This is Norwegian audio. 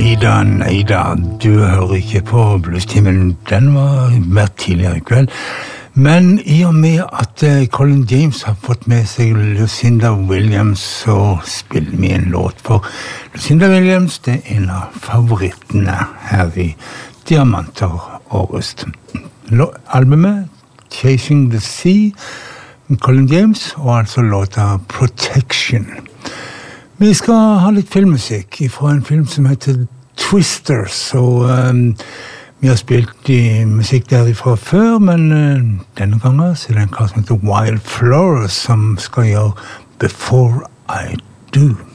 Neida, du hører ikke på Bluestimen, den var mer tidligere I kveld. Men I og med at Colin James har fått med seg Lucinda Williams, så spiller vi en låt for Lucinda Williams, det en av favorittene her I Diamanter og Rust. Albumet Chasing the Sea, Colin James, og altså låta Protection. Vi skal ha litt filmmusikk fra en film som heter Twisters, og vi har spilt musikk derifra før, men denne gangen så det en kar som heter Wild Flowers som skal gjøre Before I Do.